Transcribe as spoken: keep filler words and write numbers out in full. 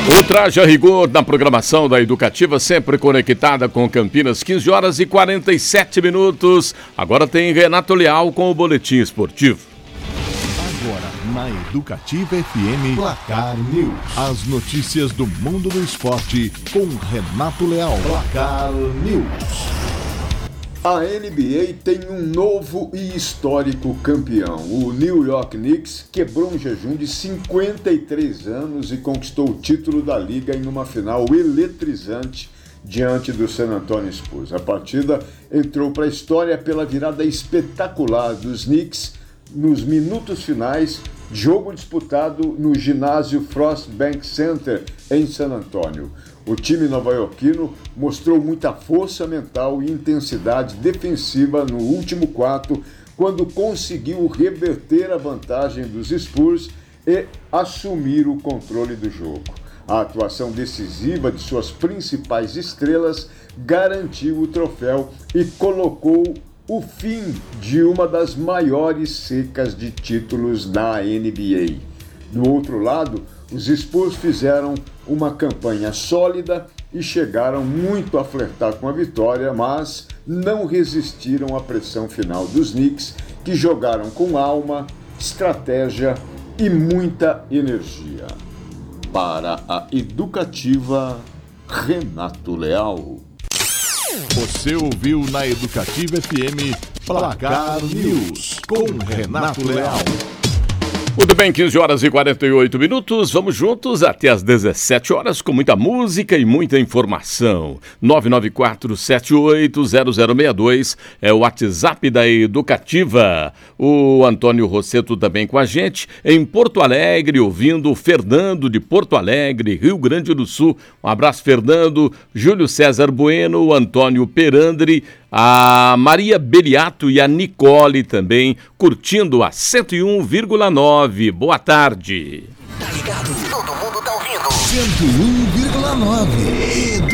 O Traje a Rigor na programação da Educativa, sempre conectada com Campinas, quinze horas e quarenta e sete minutos. Agora tem Renato Leal com o Boletim Esportivo. Agora, na Educativa F M, Placar News. As notícias do mundo do esporte com Renato Leal. Placar News. A N B A tem um novo e histórico campeão. O New York Knicks quebrou um jejum de cinquenta e três anos e conquistou o título da liga em uma final eletrizante diante do San Antonio Spurs. A partida entrou para a história pela virada espetacular dos Knicks nos minutos finais, jogo disputado no ginásio Frost Bank Center em San Antonio. O time nova-iorquino mostrou muita força mental e intensidade defensiva no último quarto, quando conseguiu reverter a vantagem dos Spurs e assumir o controle do jogo. A atuação decisiva de suas principais estrelas garantiu o troféu e colocou o fim de uma das maiores secas de títulos da N B A. Do outro lado, os Spurs fizeram uma campanha sólida e chegaram muito a flertar com a vitória, mas não resistiram à pressão final dos Knicks, que jogaram com alma, estratégia e muita energia. Para a Educativa, Renato Leal. Você ouviu na Educativa F M Placar News com Renato Leal. Muito bem, quinze horas e quarenta e oito minutos, vamos juntos até às dezessete horas com muita música e muita informação. nove nove quatro sete oito zero zero seis dois é o WhatsApp da Educativa. O Antônio Rosseto também com a gente em Porto Alegre, ouvindo o Fernando de Porto Alegre, Rio Grande do Sul. Um abraço, Fernando. Júlio César Bueno, o Antônio Perandre, a Maria Beliato e a Nicole também curtindo a cento e um vírgula nove. Boa tarde. Tá ligado? Todo mundo tá ouvindo. cento e um vírgula nove.